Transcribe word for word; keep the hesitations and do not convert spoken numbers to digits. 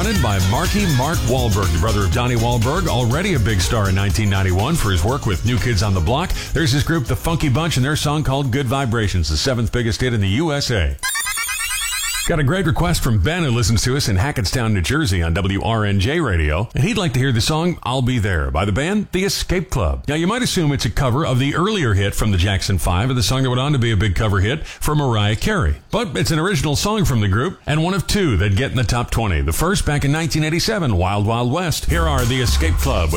fronted by Marky Mark Wahlberg, the brother of Donnie Wahlberg, already a big star in nineteen ninety-one for his work with New Kids on the Block. There's his group, The Funky Bunch, and their song called Good Vibrations, the seventh biggest hit in the U S A. Got a great request from Ben, who listens to us in Hackettstown, New Jersey on W R N J Radio, and he'd like to hear the song I'll Be There by the band The Escape Club. Now, you might assume it's a cover of the earlier hit from the Jackson five, and the song that went on to be a big cover hit for Mariah Carey. But it's an original song from the group, and one of two that get in the top twenty. The first back in nineteen eighty-seven, Wild Wild West. Here are The Escape Club.